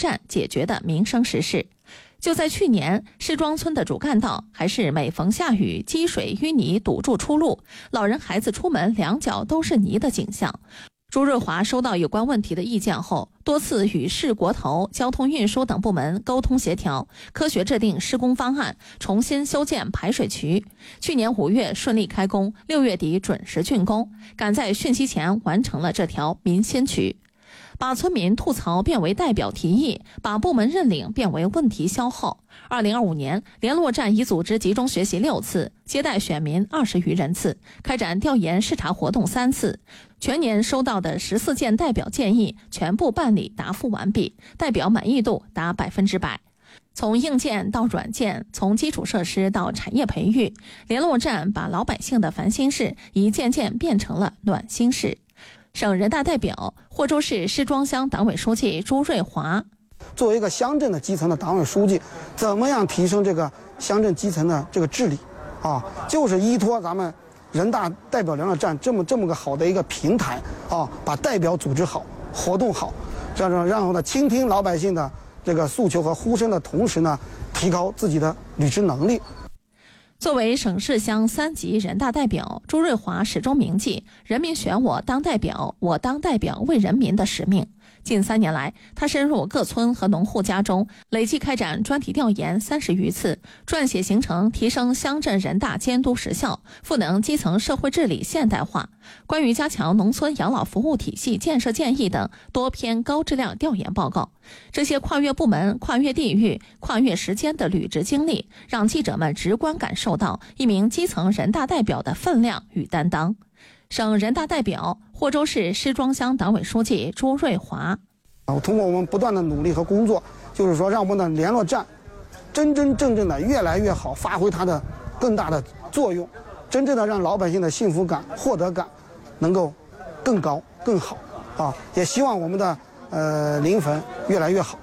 站解决的民生实事。就在去年，市庄村的主干道还是每逢下雨，积水淤泥堵住出路，老人孩子出门两脚都是泥的景象。朱瑞华收到有关问题的意见后，多次与市国投、交通运输等部门沟通协调，科学制定施工方案，重新修建排水渠。去年5月顺利开工，6月底准时竣工，赶在汛期前完成了这条民心渠。把村民吐槽变为代表提议，把部门认领变为问题消耗。2025年，联络站已组织集中学习6次，接待选民20余人次，开展调研视察活动3次。全年收到的14件代表建议全部办理答复完毕，代表满意度达100%。从硬件到软件，从基础设施到产业培育，联络站把老百姓的烦心事一件件变成了暖心事。省人大代表、霍州市施庄乡党委书记朱瑞华， 作为一个乡镇的基层的党委书记，怎么样提升这个乡镇基层的这个治理啊？就是依托咱们人大代表联络站这么个好的一个平台啊，把代表组织好，活动好，然后呢，倾听老百姓的这个诉求和呼声的同时呢，提高自己的履职能力。 作为省市乡3级人大代表，朱瑞华始终铭记人民选我当代表，我当代表为人民的使命。近3年来，他深入各村和农户家中，累计开展专题调研30余次，撰写形成提升乡镇人大监督实效、赋能基层社会治理现代化、关于加强农村养老服务体系建设建议等多篇高质量调研报告。这些跨越部门、跨越地域、跨越时间的履职经历，让记者们直观感受到一名基层人大代表的分量与担当。省人大代表、霍州市施庄乡党委书记朱瑞华， 通过我们不断的努力和工作，就是说让我们的联络站真正的越来越好，发挥它的更大的作用，真正的让老百姓的幸福感、获得感能够更高更好啊！也希望我们的临汾越来越好。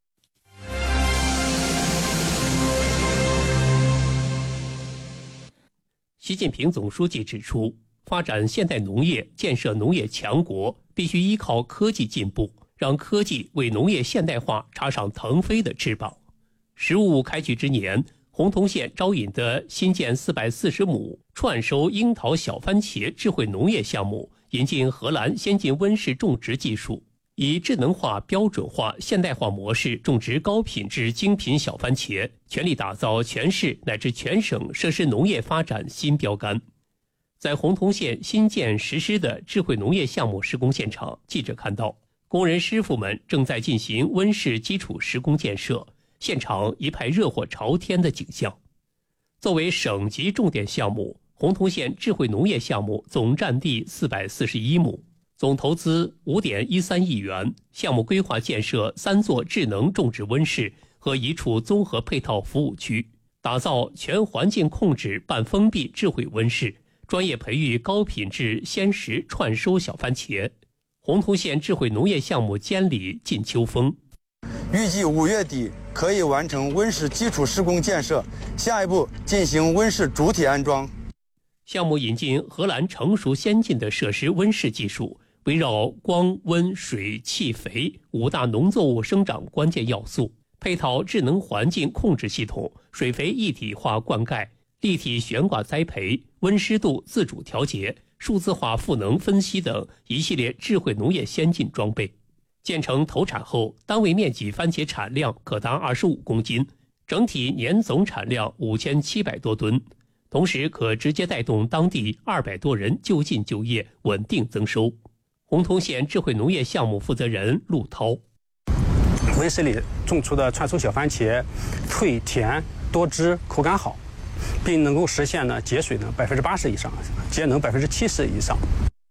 习近平总书记指出，发展现代农业、建设农业强国，必须依靠科技进步，让科技为农业现代化插上腾飞的翅膀。实务开局之年，洪洞县招引的新建440亩串收樱桃小番茄智慧农业项目，引进荷兰先进温室种植技术，以智能化、标准化、现代化模式种植高品质精品小番茄，全力打造全市乃至全省设施农业发展新标杆。在洪洞县新建实施的智慧农业项目施工现场，记者看到工人师傅们正在进行温室基础施工建设，现场一派热火朝天的景象。作为省级重点项目，洪洞县智慧农业项目总占地441亩，总投资5.13亿元，项目规划建设3座智能种植温室和1处综合配套服务区，打造全环境控制半封闭智慧温室，专业培育高品质鲜食串收小番茄。洪洞县智慧农业项目监理靳秋峰， 预计5月底可以完成温室基础施工建设，下一步进行温室主体安装。 项目引进荷兰成熟先进的设施温室技术，围绕光、温、水、气、肥5大农作物生长关键要素，配套智能环境控制系统、水肥一体化灌溉、立体悬挂栽培、温湿度自主调节、数字化赋能分析等一系列智慧农业先进装备。建成投产后，单位面积番茄产量可达25公斤，整体年总产量5700多吨，同时可直接带动当地200多人就近就业，稳定增收。洪洞县智慧农业项目负责人陆涛， 温室里种出的串收小番茄脆甜多汁，口感好，并能够实现节水80%以上，节能70%以上。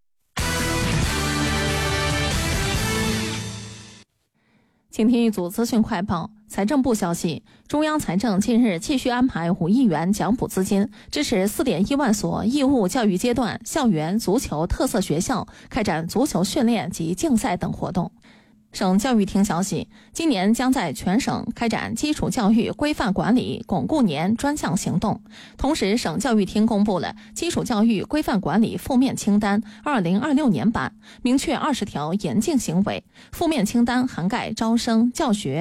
请听一组资讯快报。财政部消息，中央财政近日继续安排5亿元奖补资金，支持4.1万所义务教育阶段校园足球特色学校开展足球训练及竞赛等活动。省教育厅消息，今年将在全省开展基础教育规范管理巩固年专项行动。同时，省教育厅公布了基础教育规范管理负面清单2026年版，明确20条严禁行为。负面清单涵盖招生、教学、